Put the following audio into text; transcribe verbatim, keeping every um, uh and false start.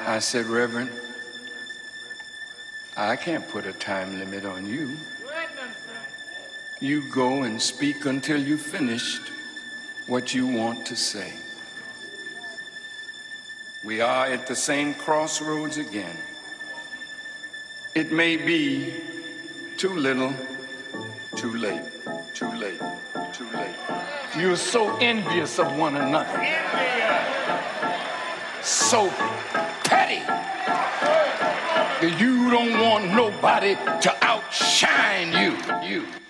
I said, Reverend, I can't put a time limit on you. You go and speak until you finished what you want to say. We are at the same crossroads again. It may be too little, too late, too late, too late. You're so envious of one another. So petty that you don't want nobody to outshine you. You.